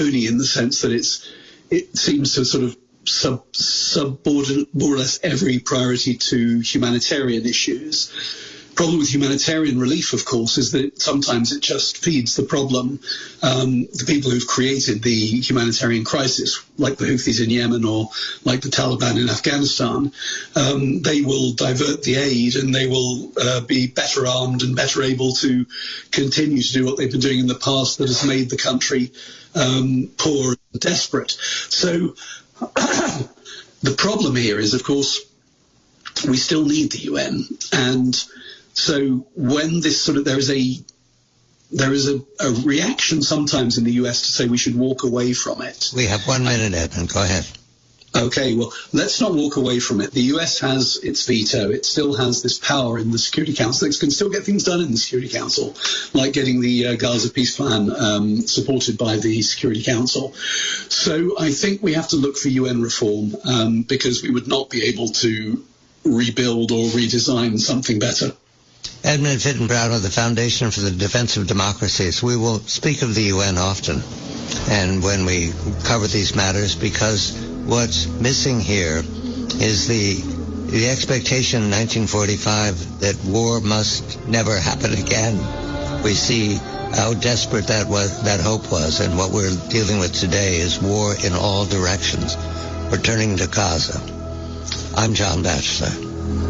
in the sense that it seems to sort of subordinate more or less every priority to humanitarian issues. Problem with humanitarian relief, of course, is that sometimes it just feeds the problem. The people who've created the humanitarian crisis, like the Houthis in Yemen or like the Taliban in Afghanistan, they will divert the aid and they will be better armed and better able to continue to do what they've been doing in the past that has made the country poor and desperate. So the problem here is, of course, we still need the UN, and so when this sort of there is a reaction sometimes in the US to say we should walk away from it. We have 1 minute, Edmund. Go ahead. Okay, well, let's not walk away from it. The US has its veto. It still has this power in the Security Council. It can still get things done in the Security Council, like getting the Gaza peace plan supported by the Security Council. So I think we have to look for UN reform because we would not be able to rebuild or redesign something better. Edmund Fitton-Brown of the Foundation for the Defense of Democracies. We will speak of the UN often, and when we cover these matters, because what's missing here is the expectation in 1945 that war must never happen again. We see how desperate that hope was, and what we're dealing with today is war in all directions. We're turning to Gaza. I'm John Batchelor.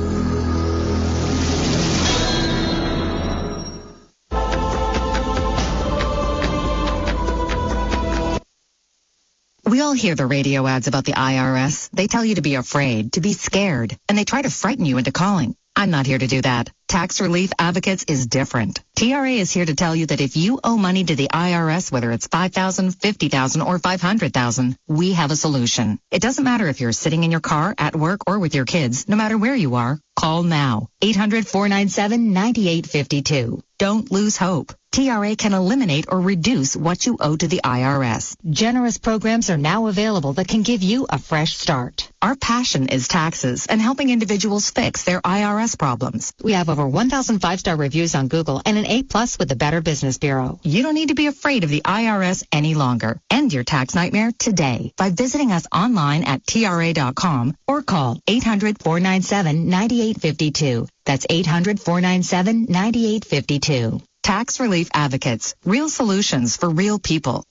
We all hear the radio ads about the IRS. They tell you to be afraid, to be scared, and they try to frighten you into calling. I'm not here to do that. Tax Relief Advocates is different. TRA is here to tell you that if you owe money to the IRS, whether it's $5,000, $50,000, or $500,000, we have a solution. It doesn't matter if you're sitting in your car, at work, or with your kids. No matter where you are, call now. 800-497-9852. Don't lose hope. TRA can eliminate or reduce what you owe to the IRS. Generous programs are now available that can give you a fresh start. Our passion is taxes and helping individuals fix their IRS problems. We have over 1,000 5-star reviews on Google and an A+ with the Better Business Bureau. You don't need to be afraid of the IRS any longer. End your tax nightmare today by visiting us online at TRA.com or call 800-497-9852. That's 800-497-9852. Tax Relief Advocates. Real solutions for real people.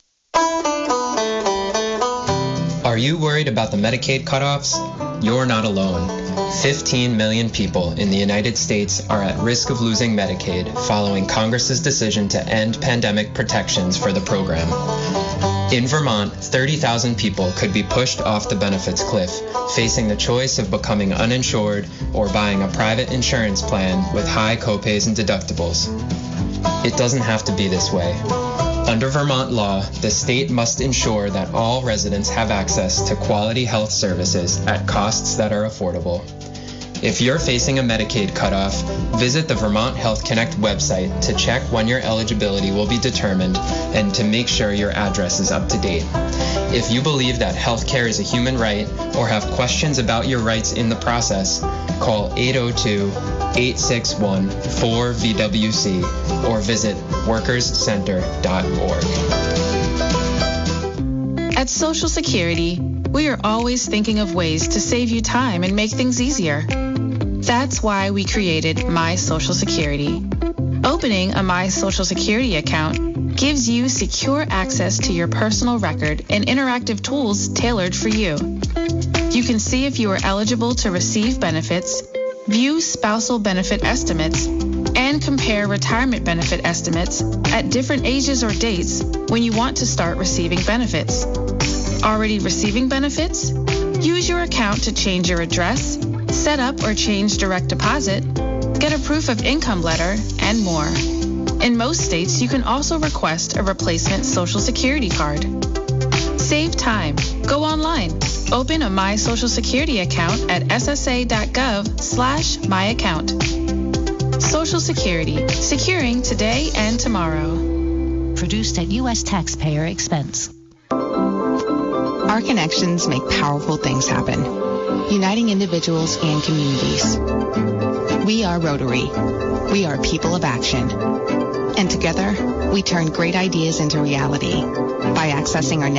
Are you worried about the Medicaid cutoffs? You're not alone. 15 million people in the United States are at risk of losing Medicaid following Congress's decision to end pandemic protections for the program. In Vermont, 30,000 people could be pushed off the benefits cliff, facing the choice of becoming uninsured or buying a private insurance plan with high copays and deductibles. It doesn't have to be this way. Under Vermont law, the state must ensure that all residents have access to quality health services at costs that are affordable. If you're facing a Medicaid cutoff, visit the Vermont Health Connect website to check when your eligibility will be determined and to make sure your address is up to date. If you believe that health care is a human right or have questions about your rights in the process, call 802-861-4VWC or visit workerscenter.org. At Social Security, we are always thinking of ways to save you time and make things easier. That's why we created My Social Security. Opening a My Social Security account gives you secure access to your personal record and interactive tools tailored for you. You can see if you are eligible to receive benefits, view spousal benefit estimates, and compare retirement benefit estimates at different ages or dates when you want to start receiving benefits. Already receiving benefits? Use your account to change your address, set up or change direct deposit, get a proof of income letter, and more. In most states, you can also request a replacement Social Security card. Save time. Go online. Open a My Social Security account at ssa.gov/myaccount. Social Security, securing today and tomorrow. Produced at U.S. taxpayer expense. Our connections make powerful things happen, uniting individuals and communities. We are Rotary. We are people of action. And together, we turn great ideas into reality. by accessing our